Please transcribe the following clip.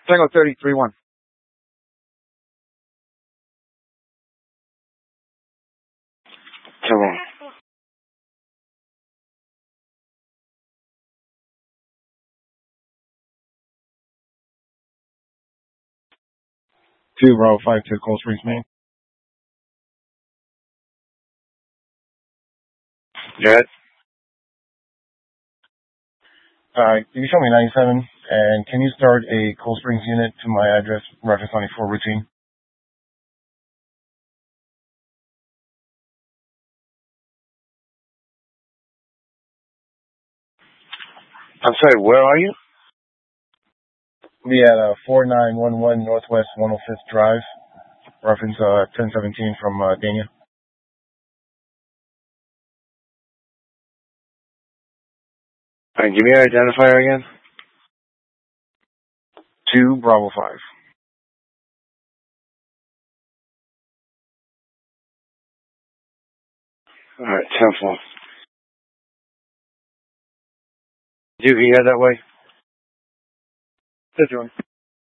Tango 33-1. Come on. Two Bravo 5 to Cold Springs, Maine. Good. Can you show me 97, and can you start a Cold Springs unit to my address, reference 94 routine? I'm sorry, where are you? Be at 4911 Northwest 105th Drive, reference 1017 from Dania. All right, give me your identifier again. 2 Bravo 5. All right, 10-4. You can hear that way? 51.